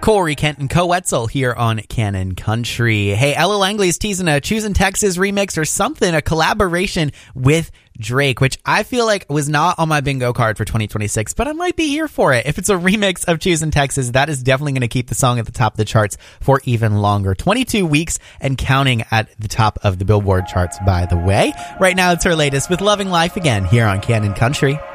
Corey Kent and Coetzel here on Canon Country. Hey, Ella Langley's teasing a Choosing Texas remix or something, a collaboration with Drake, which I feel like was not on my bingo card for 2026, but I might be here for it. If it's a remix of Choosing Texas, that is definitely going to keep the song at the top of the charts for even longer. 22 weeks and counting at the top of the Billboard charts, by the way. Right now, it's her latest with Loving Life Again here on Canon Country.